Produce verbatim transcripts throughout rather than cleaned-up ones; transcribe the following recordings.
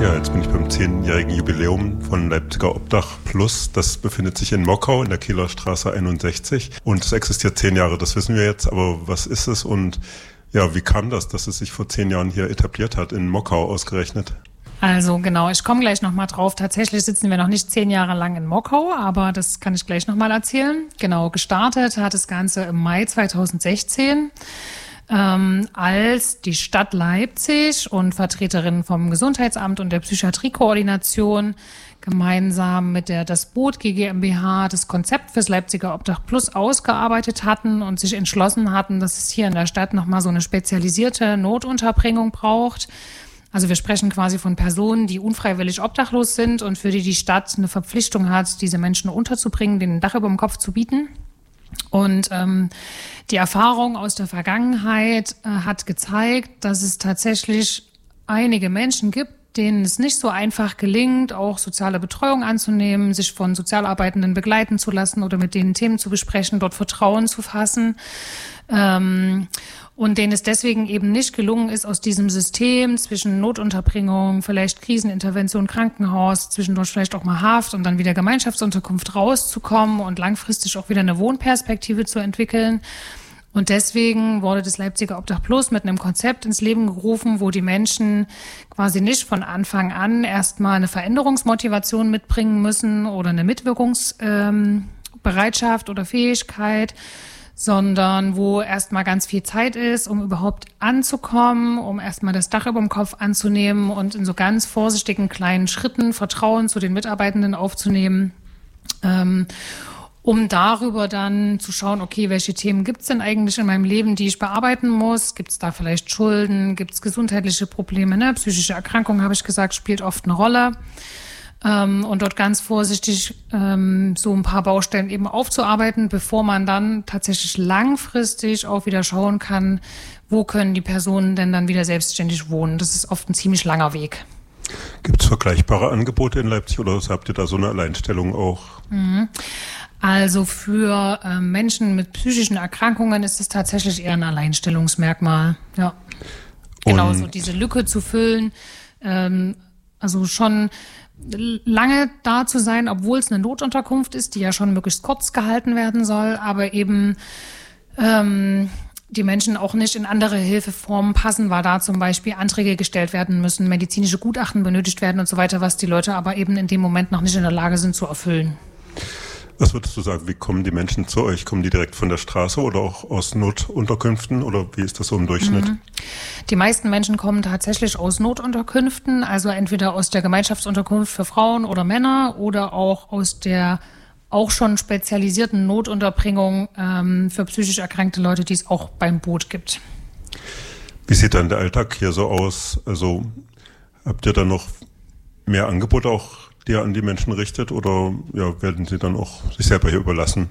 Ja, jetzt bin ich beim zehnjährigen Jubiläum von Leipziger Obdach Plus. Das befindet sich in Mockau in der Kieler Straße einundsechzig und es existiert zehn Jahre, das wissen wir jetzt. Aber was ist es und ja, wie kam das, dass es sich vor zehn Jahren hier etabliert hat, in Mockau ausgerechnet? Also genau, ich komme gleich nochmal drauf. Tatsächlich sitzen wir noch nicht zehn Jahre lang in Mockau, aber das kann ich gleich nochmal erzählen. Genau, gestartet hat das Ganze im Mai zweitausendsechzehn. Ähm, als die Stadt Leipzig und Vertreterinnen vom Gesundheitsamt und der Psychiatriekoordination gemeinsam mit der Das Boot GmbH das Konzept fürs Leipziger Obdach Plus ausgearbeitet hatten und sich entschlossen hatten, dass es hier in der Stadt nochmal so eine spezialisierte Notunterbringung braucht. Also wir sprechen quasi von Personen, die unfreiwillig obdachlos sind und für die die Stadt eine Verpflichtung hat, diese Menschen unterzubringen, denen ein Dach über dem Kopf zu bieten. Und ähm, die Erfahrung aus der Vergangenheit äh, hat gezeigt, dass es tatsächlich einige Menschen gibt, denen es nicht so einfach gelingt, auch soziale Betreuung anzunehmen, sich von Sozialarbeitenden begleiten zu lassen oder mit denen Themen zu besprechen, dort Vertrauen zu fassen. Ähm, und denen es deswegen eben nicht gelungen ist, aus diesem System zwischen Notunterbringung, vielleicht Krisenintervention, Krankenhaus, zwischendurch vielleicht auch mal Haft und dann wieder Gemeinschaftsunterkunft rauszukommen und langfristig auch wieder eine Wohnperspektive zu entwickeln. Und deswegen wurde das Leipziger Obdach Plus mit einem Konzept ins Leben gerufen, wo die Menschen quasi nicht von Anfang an erstmal eine Veränderungsmotivation mitbringen müssen oder eine Mitwirkungsbereitschaft ähm, oder Fähigkeit, sondern wo erstmal ganz viel Zeit ist, um überhaupt anzukommen, um erstmal das Dach über dem Kopf anzunehmen und in so ganz vorsichtigen kleinen Schritten Vertrauen zu den Mitarbeitenden aufzunehmen, ähm, um darüber dann zu schauen, okay, welche Themen gibt's denn eigentlich in meinem Leben, die ich bearbeiten muss? Gibt's da vielleicht Schulden? Gibt's gesundheitliche Probleme? Ne? Psychische Erkrankung, habe ich gesagt, spielt oft eine Rolle. Ähm, und dort ganz vorsichtig ähm, so ein paar Baustellen eben aufzuarbeiten, bevor man dann tatsächlich langfristig auch wieder schauen kann, wo können die Personen denn dann wieder selbstständig wohnen. Das ist oft ein ziemlich langer Weg. Gibt es vergleichbare Angebote in Leipzig oder habt ihr da so eine Alleinstellung auch? Mhm. Also für äh, Menschen mit psychischen Erkrankungen ist es tatsächlich eher ein Alleinstellungsmerkmal. Ja, genau, so diese Lücke zu füllen, ähm, also schon lange da zu sein, obwohl es eine Notunterkunft ist, die ja schon möglichst kurz gehalten werden soll, aber eben ähm, die Menschen auch nicht in andere Hilfeformen passen, weil da zum Beispiel Anträge gestellt werden müssen, medizinische Gutachten benötigt werden und so weiter, was die Leute aber eben in dem Moment noch nicht in der Lage sind zu erfüllen. Was würdest du sagen, wie kommen die Menschen zu euch? Kommen die direkt von der Straße oder auch aus Notunterkünften oder wie ist das so im Durchschnitt? Mhm. Die meisten Menschen kommen tatsächlich aus Notunterkünften, also entweder aus der Gemeinschaftsunterkunft für Frauen oder Männer oder auch aus der auch schon spezialisierten Notunterbringung ähm, für psychisch erkrankte Leute, die es auch beim Boot gibt. Wie sieht dann der Alltag hier so aus? Also habt ihr da noch mehr Angebote auch, die ihr an die Menschen richtet oder ja, werden sie dann auch sich selber hier überlassen?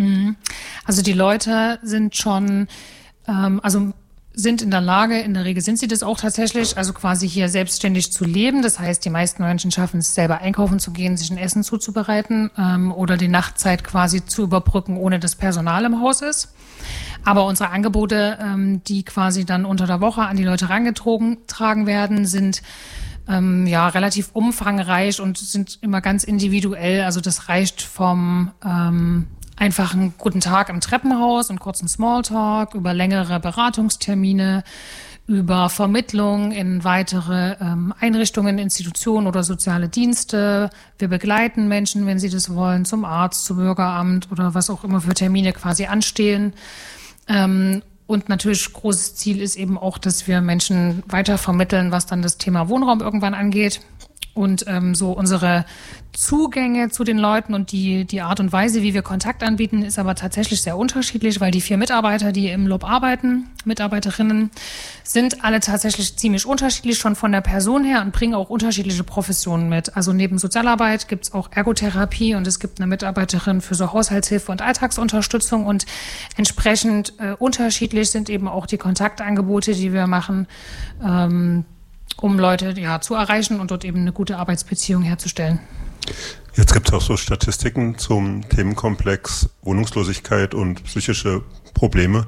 Also die Leute sind schon, ähm, also sind in der Lage, in der Regel sind sie das auch tatsächlich, also quasi hier selbstständig zu leben. Das heißt, die meisten Menschen schaffen es, selber einkaufen zu gehen, sich ein Essen zuzubereiten ähm, oder die Nachtzeit quasi zu überbrücken, ohne dass Personal im Haus ist. Aber unsere Angebote, ähm, die quasi dann unter der Woche an die Leute herangetragen werden, sind Ähm, ja, relativ umfangreich und sind immer ganz individuell. Also das reicht vom ähm, einfachen Guten Tag im Treppenhaus und kurzen Smalltalk über längere Beratungstermine, über Vermittlung in weitere ähm, Einrichtungen, Institutionen oder soziale Dienste. Wir begleiten Menschen, wenn sie das wollen, zum Arzt, zum Bürgeramt oder was auch immer für Termine quasi anstehen. Ähm, Und natürlich großes Ziel ist eben auch, dass wir Menschen weiter vermitteln, was dann das Thema Wohnraum irgendwann angeht. Und ähm, so unsere Zugänge zu den Leuten und die, die Art und Weise, wie wir Kontakt anbieten, ist aber tatsächlich sehr unterschiedlich, weil die vier Mitarbeiter, die im L O B arbeiten, Mitarbeiterinnen, sind alle tatsächlich ziemlich unterschiedlich schon von der Person her und bringen auch unterschiedliche Professionen mit. Also neben Sozialarbeit gibt's auch Ergotherapie und es gibt eine Mitarbeiterin für so Haushaltshilfe und Alltagsunterstützung und entsprechend äh, unterschiedlich sind eben auch die Kontaktangebote, die wir machen, ähm, um Leute ja zu erreichen und dort eben eine gute Arbeitsbeziehung herzustellen. Jetzt gibt es auch so Statistiken zum Themenkomplex Wohnungslosigkeit und psychische Probleme.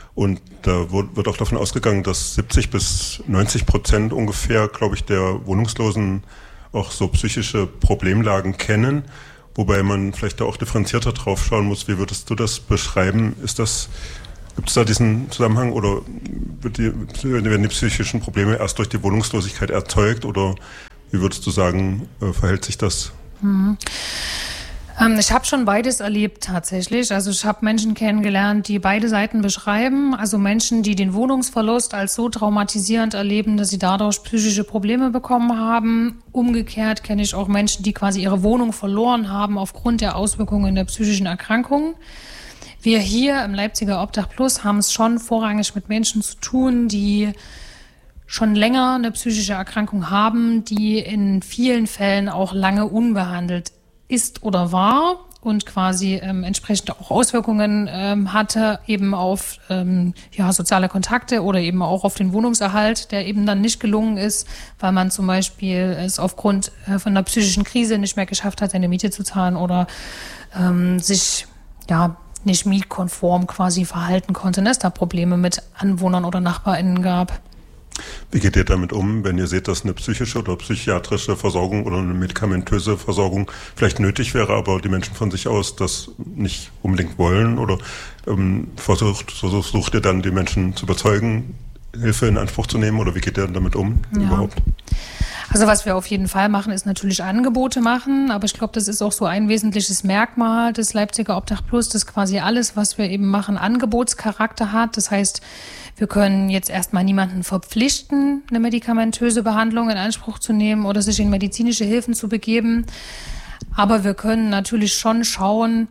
Und da wird auch davon ausgegangen, dass siebzig bis neunzig Prozent ungefähr, glaube ich, der Wohnungslosen auch so psychische Problemlagen kennen. Wobei man vielleicht da auch differenzierter drauf schauen muss. Wie würdest du das beschreiben? Ist das, gibt es da diesen Zusammenhang oder wird die, werden die psychischen Probleme erst durch die Wohnungslosigkeit erzeugt oder wie würdest du sagen, äh, verhält sich das? Mhm. Ähm, ich habe schon beides erlebt tatsächlich. Also ich habe Menschen kennengelernt, die beide Seiten beschreiben. Also Menschen, die den Wohnungsverlust als so traumatisierend erleben, dass sie dadurch psychische Probleme bekommen haben. Umgekehrt kenne ich auch Menschen, die quasi ihre Wohnung verloren haben aufgrund der Auswirkungen der psychischen Erkrankungen. Wir hier im Leipziger Obdach Plus haben es schon vorrangig mit Menschen zu tun, die schon länger eine psychische Erkrankung haben, die in vielen Fällen auch lange unbehandelt ist oder war und quasi ähm, entsprechend auch Auswirkungen ähm, hatte, eben auf ähm, ja, soziale Kontakte oder eben auch auf den Wohnungserhalt, der eben dann nicht gelungen ist, weil man zum Beispiel es aufgrund äh, von einer psychischen Krise nicht mehr geschafft hat, seine Miete zu zahlen oder ähm, sich ja nicht mietkonform quasi verhalten konnte, dass es da Probleme mit Anwohnern oder NachbarInnen gab. Wie geht ihr damit um, wenn ihr seht, dass eine psychische oder psychiatrische Versorgung oder eine medikamentöse Versorgung vielleicht nötig wäre, aber die Menschen von sich aus das nicht unbedingt wollen? Oder ähm, versucht, versucht ihr dann, die Menschen zu überzeugen, Hilfe in Anspruch zu nehmen? Oder wie geht ihr damit um ja. überhaupt? Also was wir auf jeden Fall machen, ist natürlich Angebote machen. Aber ich glaube, das ist auch so ein wesentliches Merkmal des Leipziger Obdach Plus, dass quasi alles, was wir eben machen, Angebotscharakter hat. Das heißt, wir können jetzt erstmal niemanden verpflichten, eine medikamentöse Behandlung in Anspruch zu nehmen oder sich in medizinische Hilfen zu begeben. Aber wir können natürlich schon schauen,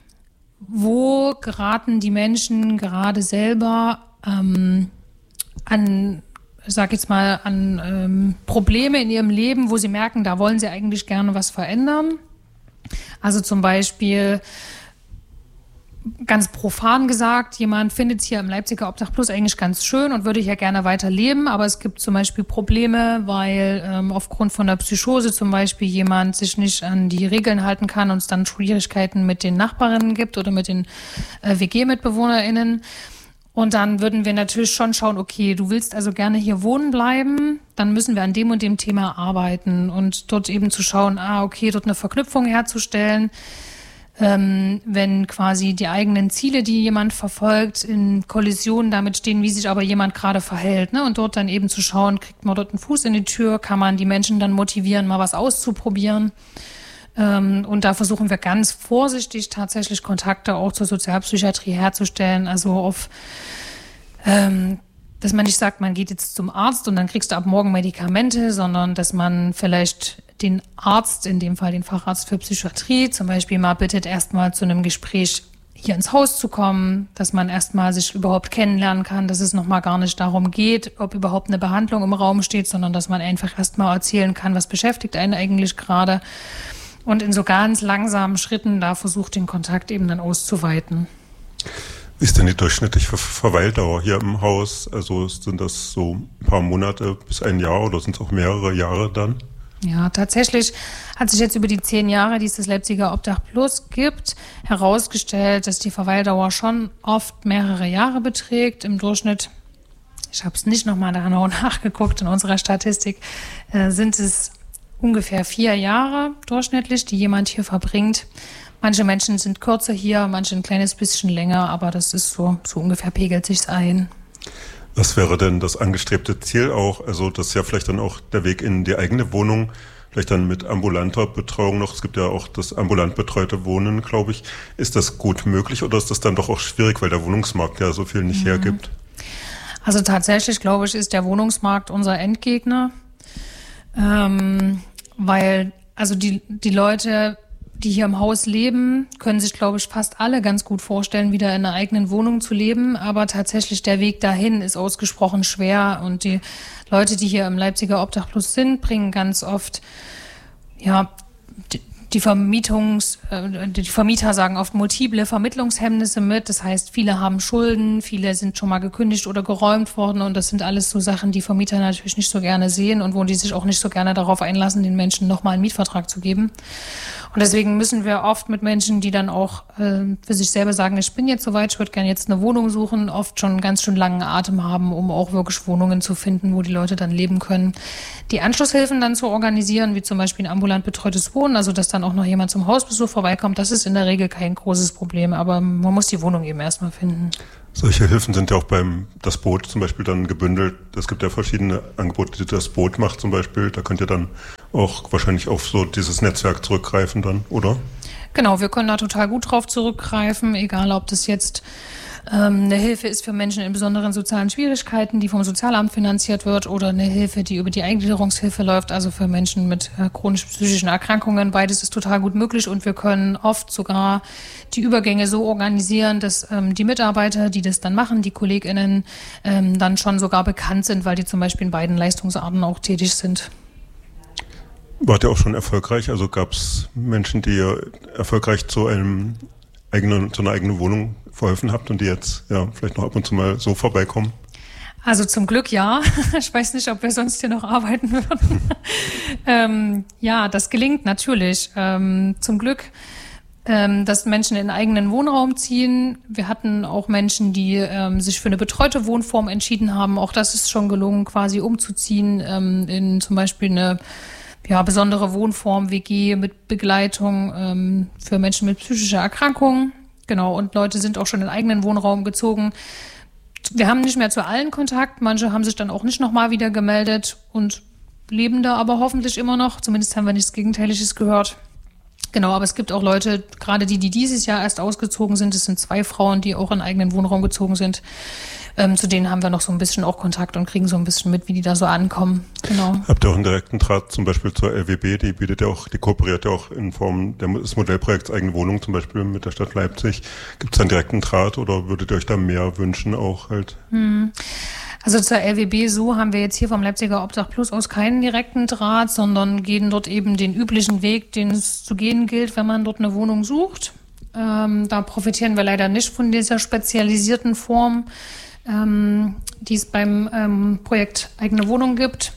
wo geraten die Menschen gerade selber ähm, an, ich sag jetzt mal, an ähm, Probleme in ihrem Leben, wo sie merken, da wollen sie eigentlich gerne was verändern. Also zum Beispiel, ganz profan gesagt, jemand findet es hier im Leipziger Obdach Plus eigentlich ganz schön und würde hier gerne weiter leben, aber es gibt zum Beispiel Probleme, weil ähm, aufgrund von der Psychose zum Beispiel jemand sich nicht an die Regeln halten kann und es dann Schwierigkeiten mit den Nachbarinnen gibt oder mit den äh, W G-MitbewohnerInnen. Und dann würden wir natürlich schon schauen, okay, du willst also gerne hier wohnen bleiben, dann müssen wir an dem und dem Thema arbeiten und dort eben zu schauen, ah, okay, dort eine Verknüpfung herzustellen. Ähm, wenn quasi die eigenen Ziele, die jemand verfolgt, in Kollision damit stehen, wie sich aber jemand gerade verhält, ne? Und dort dann eben zu schauen, kriegt man dort einen Fuß in die Tür, kann man die Menschen dann motivieren, mal was auszuprobieren. Ähm, und da versuchen wir ganz vorsichtig tatsächlich Kontakte auch zur Sozialpsychiatrie herzustellen, also auf ähm, dass man nicht sagt, man geht jetzt zum Arzt und dann kriegst du ab morgen Medikamente, sondern dass man vielleicht den Arzt, in dem Fall den Facharzt für Psychiatrie, zum Beispiel mal bittet, erstmal zu einem Gespräch hier ins Haus zu kommen, dass man erstmal sich überhaupt kennenlernen kann, dass es nochmal gar nicht darum geht, ob überhaupt eine Behandlung im Raum steht, sondern dass man einfach erstmal erzählen kann, was beschäftigt einen eigentlich gerade. Und in so ganz langsamen Schritten da versucht, den Kontakt eben dann auszuweiten. Wie ist denn die durchschnittliche Verweildauer hier im Haus? Also sind das so ein paar Monate bis ein Jahr oder sind es auch mehrere Jahre dann? Ja, tatsächlich hat sich jetzt über die zehn Jahre, die es das Leipziger Obdach Plus gibt, herausgestellt, dass die Verweildauer schon oft mehrere Jahre beträgt. Im Durchschnitt, ich habe es nicht nochmal genau nachgeguckt, in unserer Statistik äh, sind es ungefähr vier Jahre durchschnittlich, die jemand hier verbringt. Manche Menschen sind kürzer hier, manche ein kleines bisschen länger, aber das ist so, so ungefähr pegelt sich's ein. Was wäre denn das angestrebte Ziel auch? Also das ist ja vielleicht dann auch der Weg in die eigene Wohnung, vielleicht dann mit ambulanter Betreuung noch. Es gibt ja auch das ambulant betreute Wohnen, glaube ich. Ist das gut möglich oder ist das dann doch auch schwierig, weil der Wohnungsmarkt ja so viel nicht mhm. hergibt? Also tatsächlich, glaube ich, ist der Wohnungsmarkt unser Endgegner, ähm, weil also die, die Leute, die hier im Haus leben, können sich, glaube ich, fast alle ganz gut vorstellen, wieder in einer eigenen Wohnung zu leben. Aber tatsächlich der Weg dahin ist ausgesprochen schwer. Und die Leute, die hier im Leipziger Obdach Plus sind, bringen ganz oft, ja, die, die Vermietungs, äh, die Vermieter sagen oft multiple Vermittlungshemmnisse mit. Das heißt, viele haben Schulden, viele sind schon mal gekündigt oder geräumt worden. Und das sind alles so Sachen, die Vermieter natürlich nicht so gerne sehen und wo die sich auch nicht so gerne darauf einlassen, den Menschen nochmal einen Mietvertrag zu geben. Und deswegen müssen wir oft mit Menschen, die dann auch äh, für sich selber sagen, ich bin jetzt soweit, ich würde gerne jetzt eine Wohnung suchen, oft schon einen ganz schön langen Atem haben, um auch wirklich Wohnungen zu finden, wo die Leute dann leben können. Die Anschlusshilfen dann zu organisieren, wie zum Beispiel ein ambulant betreutes Wohnen, also dass dann auch noch jemand zum Hausbesuch vorbeikommt, das ist in der Regel kein großes Problem, aber man muss die Wohnung eben erstmal finden. Solche Hilfen sind ja auch beim Das Boot zum Beispiel dann gebündelt. Es gibt ja verschiedene Angebote, die Das Boot macht zum Beispiel. Da könnt ihr dann auch wahrscheinlich auf so dieses Netzwerk zurückgreifen dann, oder? Genau, wir können da total gut drauf zurückgreifen, egal ob das jetzt ähm, eine Hilfe ist für Menschen in besonderen sozialen Schwierigkeiten, die vom Sozialamt finanziert wird, oder eine Hilfe, die über die Eingliederungshilfe läuft, also für Menschen mit äh, chronisch psychischen Erkrankungen. Beides ist total gut möglich und wir können oft sogar die Übergänge so organisieren, dass ähm, die Mitarbeiter, die das dann machen, die KollegInnen, ähm, dann schon sogar bekannt sind, weil die zum Beispiel in beiden Leistungsarten auch tätig sind. Wart ihr auch schon erfolgreich? Also gab es Menschen, die ihr erfolgreich zu einem eigenen, zu einer eigenen Wohnung verholfen habt und die jetzt ja vielleicht noch ab und zu mal so vorbeikommen? Also zum Glück ja. Ich weiß nicht, ob wir sonst hier noch arbeiten würden. ähm, ja, das gelingt natürlich. Ähm, zum Glück, ähm, dass Menschen in einen eigenen Wohnraum ziehen. Wir hatten auch Menschen, die ähm, sich für eine betreute Wohnform entschieden haben. Auch das ist schon gelungen, quasi umzuziehen ähm, in zum Beispiel eine ja, besondere Wohnform, W G mit Begleitung ähm, für Menschen mit psychischer Erkrankung. Genau, und Leute sind auch schon in den eigenen Wohnraum gezogen. Wir haben nicht mehr zu allen Kontakt. Manche haben sich dann auch nicht nochmal wieder gemeldet und leben da aber hoffentlich immer noch. Zumindest haben wir nichts Gegenteiliges gehört. Genau, aber es gibt auch Leute, gerade die, die dieses Jahr erst ausgezogen sind. Es sind zwei Frauen, die auch in den eigenen Wohnraum gezogen sind. Ähm, zu denen haben wir noch so ein bisschen auch Kontakt und kriegen so ein bisschen mit, wie die da so ankommen. Genau. Habt ihr auch einen direkten Draht zum Beispiel zur L W B? Die bietet ja auch, die kooperiert ja auch in Form des Modellprojekts eigene Wohnung zum Beispiel mit der Stadt Leipzig. Gibt es einen direkten Draht oder würdet ihr euch da mehr wünschen auch halt? Hm. Also zur L W B so haben wir jetzt hier vom Leipziger Obdach Plus aus keinen direkten Draht, sondern gehen dort eben den üblichen Weg, den es zu gehen gilt, wenn man dort eine Wohnung sucht. Ähm, da profitieren wir leider nicht von dieser spezialisierten Form, ähm, die es beim ähm, Projekt eigene Wohnung gibt.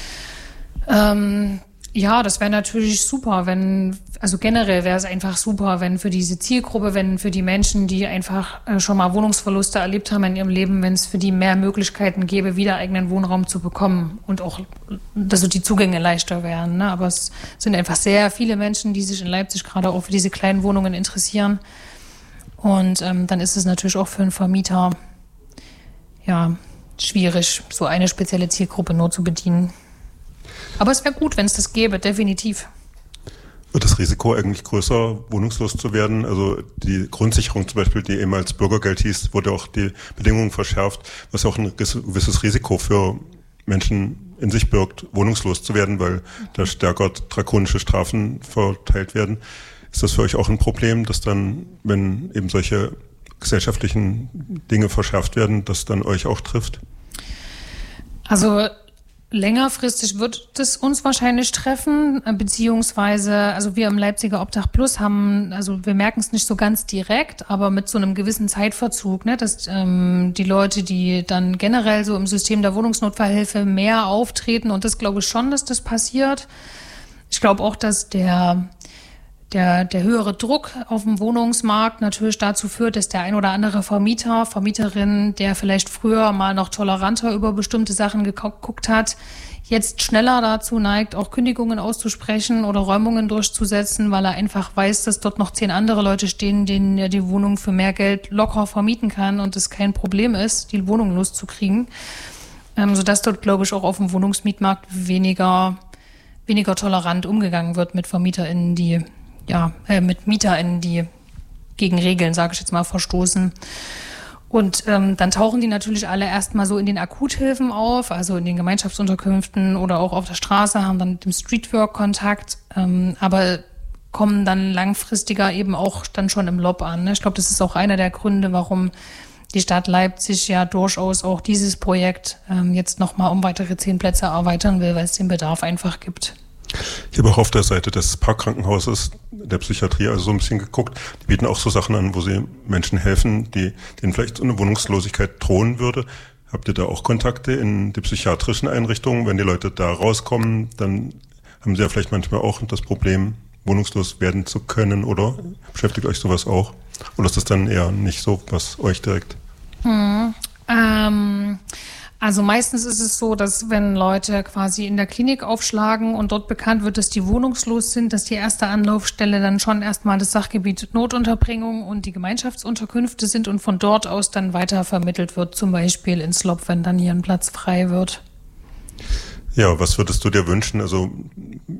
Ähm, ja, das wäre natürlich super, wenn, also generell wäre es einfach super, wenn für diese Zielgruppe, wenn für die Menschen, die einfach äh, schon mal Wohnungsverluste erlebt haben in ihrem Leben, wenn es für die mehr Möglichkeiten gäbe, wieder eigenen Wohnraum zu bekommen und auch, dass so die Zugänge leichter wären. Ne? Aber es sind einfach sehr viele Menschen, die sich in Leipzig gerade auch für diese kleinen Wohnungen interessieren. Und ähm, dann ist es natürlich auch für einen Vermieter ja schwierig, so eine spezielle Zielgruppe nur zu bedienen. Aber es wäre gut, wenn es das gäbe, definitiv. Wird das Risiko eigentlich größer, wohnungslos zu werden? Also die Grundsicherung zum Beispiel, die eben als Bürgergeld hieß, wurde auch die Bedingungen verschärft, was auch ein gewisses Risiko für Menschen in sich birgt, wohnungslos zu werden, weil da stärker drakonische Strafen verteilt werden. Ist das für euch auch ein Problem, dass dann, wenn eben solche gesellschaftlichen Dinge verschärft werden, das dann euch auch trifft? Also längerfristig wird es uns wahrscheinlich treffen, beziehungsweise, also wir im Leipziger Obdach Plus haben, also wir merken es nicht so ganz direkt, aber mit so einem gewissen Zeitverzug, ne, dass ähm, die Leute, die dann generell so im System der Wohnungsnotfallhilfe mehr auftreten, und das glaube ich schon, dass das passiert. Ich glaube auch, dass der Der, der höhere Druck auf dem Wohnungsmarkt natürlich dazu führt, dass der ein oder andere Vermieter, Vermieterin, der vielleicht früher mal noch toleranter über bestimmte Sachen geguckt hat, jetzt schneller dazu neigt, auch Kündigungen auszusprechen oder Räumungen durchzusetzen, weil er einfach weiß, dass dort noch zehn andere Leute stehen, denen er die Wohnung für mehr Geld locker vermieten kann und es kein Problem ist, die Wohnung loszukriegen. Ähm, sodass dort, glaube ich, auch auf dem Wohnungsmietmarkt weniger, weniger tolerant umgegangen wird mit VermieterInnen, die ja, äh, mit MieterInnen, die gegen Regeln, sage ich jetzt mal, verstoßen. Und ähm, dann tauchen die natürlich alle erstmal so in den Akuthilfen auf, also in den Gemeinschaftsunterkünften oder auch auf der Straße, haben dann mit dem Streetwork Kontakt, ähm, aber kommen dann langfristiger eben auch dann schon im Lob an. Ne? Ich glaube, das ist auch einer der Gründe, warum die Stadt Leipzig ja durchaus auch dieses Projekt ähm, jetzt nochmal um weitere zehn Plätze erweitern will, weil es den Bedarf einfach gibt. Ich habe auch auf der Seite des Parkkrankenhauses der Psychiatrie also so ein bisschen geguckt. Die bieten auch so Sachen an, wo sie Menschen helfen, die denen vielleicht so eine Wohnungslosigkeit drohen würde. Habt ihr da auch Kontakte in die psychiatrischen Einrichtungen? Wenn die Leute da rauskommen, dann haben sie ja vielleicht manchmal auch das Problem, wohnungslos werden zu können, oder? Beschäftigt euch sowas auch? Oder ist das dann eher nicht so, was euch direkt? Hm, ähm, also meistens ist es so, dass wenn Leute quasi in der Klinik aufschlagen und dort bekannt wird, dass die wohnungslos sind, dass die erste Anlaufstelle dann schon erstmal das Sachgebiet Notunterbringung und die Gemeinschaftsunterkünfte sind und von dort aus dann weiter vermittelt wird, zum Beispiel ins L O P, wenn dann hier ein Platz frei wird. Ja, was würdest du dir wünschen? Also